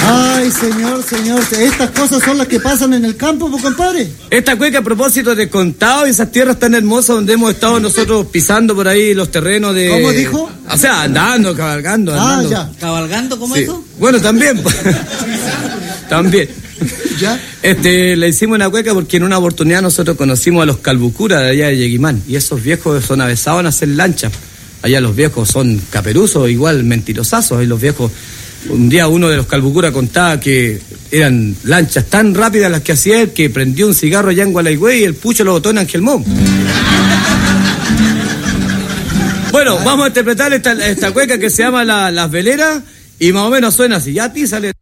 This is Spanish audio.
Ay, señor, estas cosas son las que pasan en el campo, pues, compadre. Esta cueca, a propósito de Contado y esas tierras tan hermosas donde hemos estado nosotros pisando por ahí los terrenos de... ¿Cómo dijo? O sea, andando, cabalgando. Ya. ¿Cabalgando? ¿Cómo sí. eso? Bueno, también. También. ¿Ya? Le hicimos una cueca porque en una oportunidad nosotros conocimos a los calbucuras de allá de Yeguimán. Y esos viejos son avesados a hacer lanchas. Allá los viejos son caperuzos, igual mentirosazos. Y los viejos... Un día uno de los calbucuras contaba que eran lanchas tan rápidas las que hacía él que prendió un cigarro allá en Gualaigüey y el pucho lo botó en Angelmón. Bueno, vamos a interpretar esta cueca que se llama Las Veleras y más o menos suena así. Ya písale.